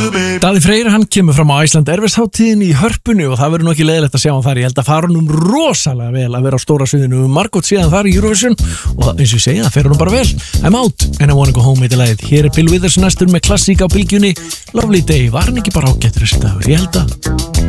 Daði Freyr, hann kemur fram á Iceland Airways hátíðinni í Hörpunni og það verður nú ekki leiðilegt að sjá hann þar. Ég held að fara honum rosalega vel að vera á stóra sviðinu margótt síðan þar í Eurovision og eins og ég segja, það fer honum bara vel. I'm out and I wanna go home heitir lagið. Hér Bill Withers næstur með klassík á bylgjunni. Lovely Day, var hann ekki bara ágættur þessi dagur? Ég held að